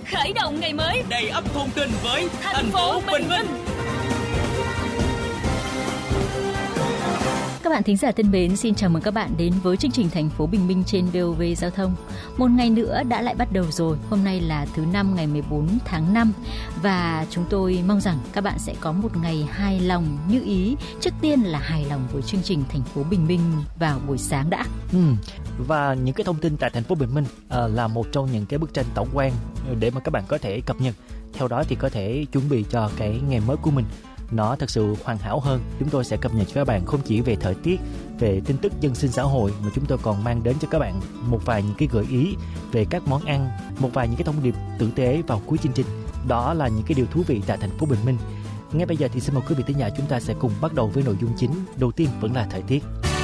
khởi động ngày mới đầy ắp thông tin với thành phố Bình Minh. Các bạn thính giả thân mến, xin chào mừng các bạn đến với chương trình Thành phố Bình Minh trên VOV Giao thông. Một ngày nữa đã lại bắt đầu rồi. Hôm nay là thứ Năm, ngày 14 tháng 5 và chúng tôi mong rằng các bạn sẽ có một ngày hài lòng như ý. Trước tiên là hài lòng với chương trình Thành phố Bình Minh vào buổi sáng đã. Và những cái thông tin tại Thành phố Bình Minh là một trong những cái bức tranh tổng quan để mà các bạn có thể cập nhật. Theo đó thì có thể chuẩn bị cho cái ngày mới của mình nó thật sự hoàn hảo hơn. Chúng tôi sẽ cập nhật cho các bạn không chỉ về thời tiết, về tin tức dân sinh xã hội, mà chúng tôi còn mang đến cho các bạn một vài những cái gợi ý về các món ăn, một vài những cái thông điệp tử tế vào cuối chương trình. Đó là những cái điều thú vị tại Thành phố Bình Minh. Ngay bây giờ thì xin mời quý vị thính giả, chúng ta sẽ cùng bắt đầu với nội dung chính. Đầu tiên vẫn là thời tiết.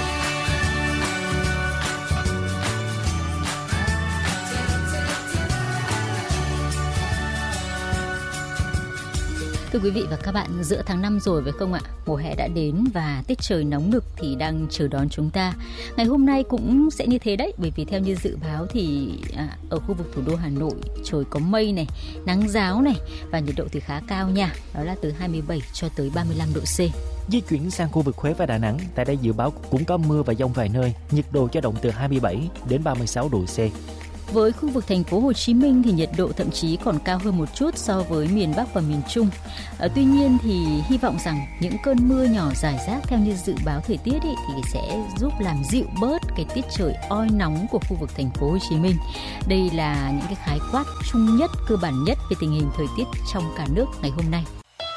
Thưa quý vị và các bạn, giữa tháng 5 rồi phải không ạ? Mùa hè đã đến và tiết trời nóng nực thì đang chờ đón chúng ta. Ngày hôm nay cũng sẽ như thế đấy, bởi vì theo như dự báo thì ở khu vực thủ đô Hà Nội trời có mây này, nắng ráo này và nhiệt độ thì khá cao nha. Đó là từ 27 cho tới 35 độ C. Di chuyển sang khu vực Huế và Đà Nẵng, tại đây dự báo cũng có mưa và dông vài nơi, nhiệt độ dao động từ 27 đến 36 độ C. Với khu vực thành phố Hồ Chí Minh thì nhiệt độ thậm chí còn cao hơn một chút so với miền Bắc và miền Trung. Tuy nhiên thì hy vọng rằng những cơn mưa nhỏ rải rác theo như dự báo thời tiết thì sẽ giúp làm dịu bớt cái tiết trời oi nóng của khu vực thành phố Hồ Chí Minh. Đây là những cái khái quát chung nhất, cơ bản nhất về tình hình thời tiết trong cả nước ngày hôm nay.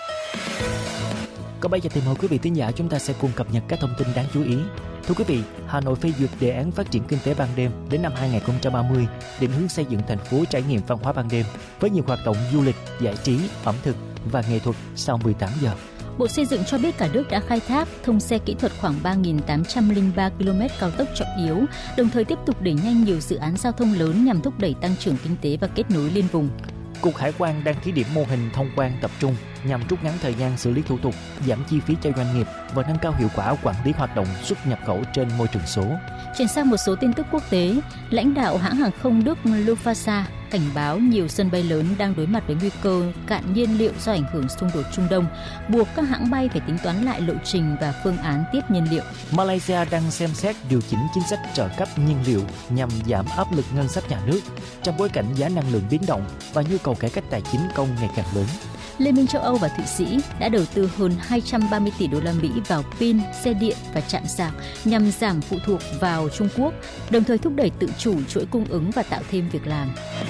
Còn bây giờ thì mời quý vị thính giả, chúng ta sẽ cùng cập nhật các thông tin đáng chú ý. Thưa quý vị, Hà Nội phê duyệt đề án phát triển kinh tế ban đêm đến năm 2030, định hướng xây dựng thành phố trải nghiệm văn hóa ban đêm với nhiều hoạt động du lịch, giải trí, ẩm thực và nghệ thuật sau 18 giờ. Bộ Xây dựng cho biết cả nước đã khai thác thông xe kỹ thuật khoảng 3.803 km cao tốc trọng yếu, đồng thời tiếp tục đẩy nhanh nhiều dự án giao thông lớn nhằm thúc đẩy tăng trưởng kinh tế và kết nối liên vùng. Cục Hải quan đang thí điểm mô hình thông quan tập trung nhằm rút ngắn thời gian xử lý thủ tục, giảm chi phí cho doanh nghiệp và nâng cao hiệu quả quản lý hoạt động xuất nhập khẩu trên môi trường số. Chuyển sang một số tin tức quốc tế, lãnh đạo hãng hàng không Đức Lufthansa cảnh báo nhiều sân bay lớn đang đối mặt với nguy cơ cạn nhiên liệu do ảnh hưởng xung đột Trung Đông, buộc các hãng bay phải tính toán lại lộ trình và phương án tiếp nhiên liệu. Malaysia đang xem xét điều chỉnh chính sách trợ cấp nhiên liệu nhằm giảm áp lực ngân sách nhà nước trong bối cảnh giá năng lượng biến động và nhu cầu cải cách tài chính công ngày càng lớn. Liên minh châu Âu và Thụy Sĩ đã đầu tư hơn 230 tỷ đô la Mỹ vào pin, xe điện và trạm sạc nhằm giảm phụ thuộc vào Trung Quốc, đồng thời thúc đẩy tự chủ chuỗi cung ứng và tạo thêm việc làm.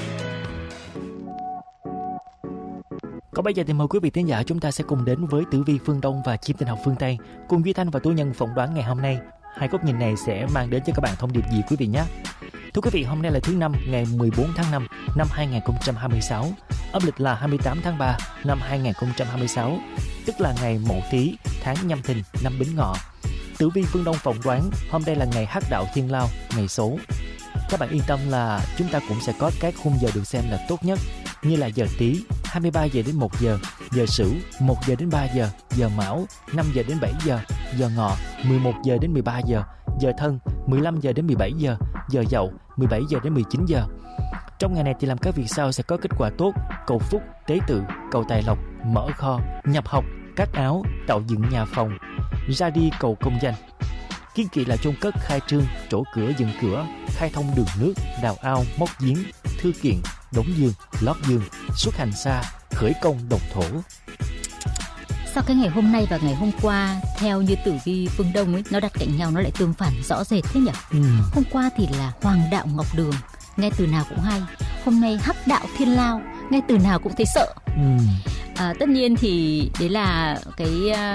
Còn bây giờ thì mời quý vị thính giả, chúng ta sẽ cùng đến với tử vi phương Đông và chim tinh học phương Tây, cùng Duy Thanh và Tú Nhân phỏng đoán ngày hôm nay. Hai góc nhìn này sẽ mang đến cho các bạn thông điệp gì quý vị nhé? Thưa quý vị, hôm nay là thứ Năm, ngày 14 tháng 5 năm 2026, âm lịch là 28 tháng 3 năm 2026, tức là ngày Mậu Tý, tháng Nhâm Thìn, năm Bính Ngọ. Tử vi phương Đông phỏng đoán hôm nay là ngày Hắc Đạo Thiên Lao, ngày xấu. Các bạn yên tâm là chúng ta cũng sẽ có các khung giờ được xem là tốt nhất, như là giờ Tý 23 giờ đến 1 giờ, giờ Sửu 1 giờ đến 3 giờ, giờ Mão 5 giờ đến 7 giờ, giờ Ngọ 11 giờ đến 13 giờ, giờ Thân 15 giờ đến 17 giờ, giờ Dậu 17 giờ đến 19 giờ. Trong ngày này thì làm các việc sau sẽ có kết quả tốt: cầu phúc, tế tự, cầu tài lộc, mở kho, nhập học, cắt áo, tạo dựng nhà phòng, ra đi cầu công danh. Kiên kỵ là chôn cất, khai trương, trổ cửa, dựng cửa, khai thông đường nước, đào ao, móc giếng, thư kiện, đóng giường, lót giường, xuất hành xa, khởi công động thổ. Sau cái ngày hôm nay và ngày hôm qua, theo như tử vi phương Đông ấy, nó đặt cạnh nhau nó lại tương phản rõ rệt thế nhỉ? Hôm qua thì là Hoàng đạo Ngọc Đường, nghe từ nào cũng hay. Hôm nay Hắc đạo Thiên Lao, nghe từ nào cũng thấy sợ. Tất nhiên thì đấy là cái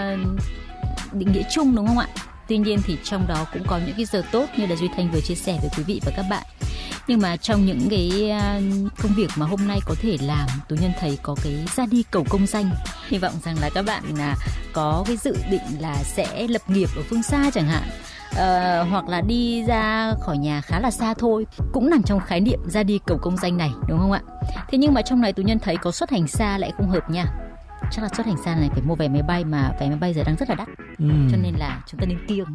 định nghĩa chung, đúng không ạ? Tuy nhiên thì trong đó cũng có những cái giờ tốt như là Duy Thanh vừa chia sẻ với quý vị và các bạn. Nhưng mà trong những cái công việc mà hôm nay có thể làm, Tú Nhân thấy có cái ra đi cầu công danh. Hy vọng rằng là các bạn có cái dự định là sẽ lập nghiệp ở phương xa chẳng hạn, hoặc là đi ra khỏi nhà khá là xa thôi, cũng nằm trong khái niệm ra đi cầu công danh này, đúng không ạ? Thế nhưng mà trong này Tú Nhân thấy có xuất hành xa lại không hợp nha. Chắc là xuất hành xa này phải mua vé máy bay, mà vé máy bay giờ đang rất là đắt, cho nên là chúng ta nên kiêng.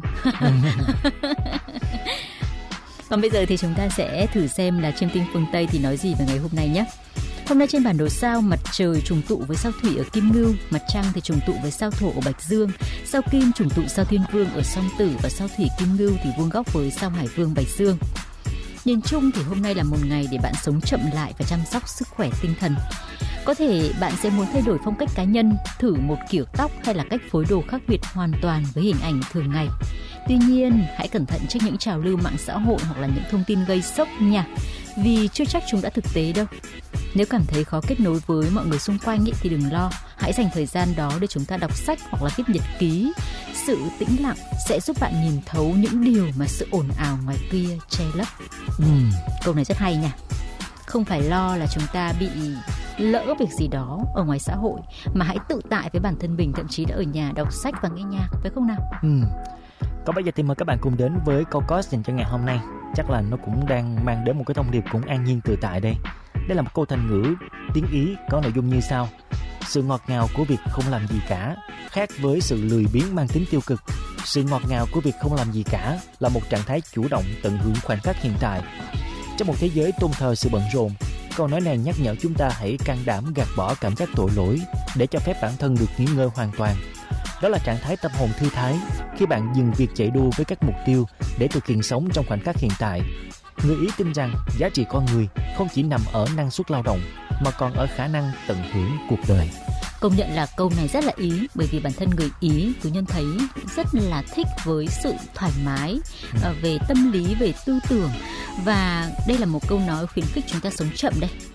Còn bây giờ thì chúng ta sẽ thử xem là chiêm tinh phương Tây thì nói gì về ngày hôm nay nhé. Hôm nay trên bản đồ sao, mặt trời trùng tụ với sao Thủy ở Kim Ngưu, mặt trăng thì trùng tụ với sao Thổ ở Bạch Dương, sao Kim trùng tụ sao Thiên Vương ở Song Tử và sao Thủy Kim Ngưu thì vuông góc với sao Hải Vương Bạch Dương. Nhìn chung thì hôm nay là một ngày để bạn sống chậm lại và chăm sóc sức khỏe tinh thần. Có thể bạn sẽ muốn thay đổi phong cách cá nhân, thử một kiểu tóc hay là cách phối đồ khác biệt hoàn toàn với hình ảnh thường ngày. Tuy nhiên, hãy cẩn thận trước những trào lưu mạng xã hội hoặc là những thông tin gây sốc nha, vì chưa chắc chúng đã thực tế đâu. Nếu cảm thấy khó kết nối với mọi người xung quanh thì đừng lo, hãy dành thời gian đó để chúng ta đọc sách hoặc là viết nhật ký. Sự tĩnh lặng sẽ giúp bạn nhìn thấu những điều mà sự ồn ào ngoài kia che lấp. Câu này rất hay nha. Không phải lo là chúng ta bị lỡ việc gì đó ở ngoài xã hội, mà hãy tự tại với bản thân mình, thậm chí đã ở nhà đọc sách và nghe nhạc, phải không nào? Còn bây giờ thì mời các bạn cùng đến với câu coach dành cho ngày hôm nay. Chắc là nó cũng đang mang đến một cái thông điệp cũng an nhiên tự tại đây. Đây là một câu thành ngữ tiếng Ý có nội dung như sau: sự ngọt ngào của việc không làm gì cả khác với sự lười biếng mang tính tiêu cực. Sự ngọt ngào của việc không làm gì cả là một trạng thái chủ động tận hưởng khoảnh khắc hiện tại. Trong một thế giới tôn thờ sự bận rộn, câu nói này nhắc nhở chúng ta hãy can đảm gạt bỏ cảm giác tội lỗi để cho phép bản thân được nghỉ ngơi hoàn toàn. Đó là trạng thái tâm hồn thư thái khi bạn dừng việc chạy đua với các mục tiêu để thực hiện sống trong khoảnh khắc hiện tại. Người Ý tin rằng giá trị con người không chỉ nằm ở năng suất lao động mà còn ở khả năng tận hưởng cuộc đời. Công nhận là câu này rất là Ý, bởi vì bản thân người Ý Tú Nhân thấy rất là thích với sự thoải mái về tâm lý, về tư tưởng. Và đây là một câu nói khuyến khích chúng ta sống chậm đây.